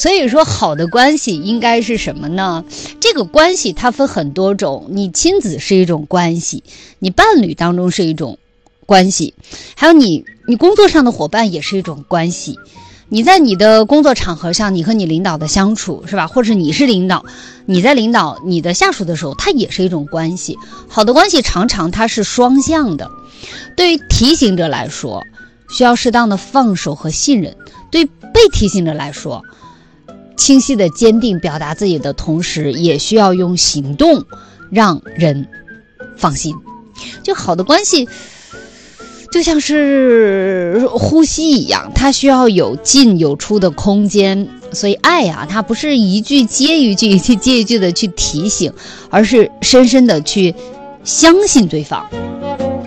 所以说好的关系应该是什么呢？这个关系它分很多种，你亲子是一种关系，你伴侣当中是一种关系，还有你工作上的伙伴也是一种关系。你在你的工作场合上，你和你领导的相处是吧？或者你是领导，你在领导你的下属的时候，它也是一种关系。好的关系常常它是双向的。对于提醒者来说，需要适当的放手和信任；对于被提醒者来说，清晰的坚定表达自己的同时，也需要用行动让人放心。就好的关系就像是呼吸一样，它需要有进有出的空间。所以爱啊，它不是一句接一句接一句的去提醒，而是深深的去相信对方。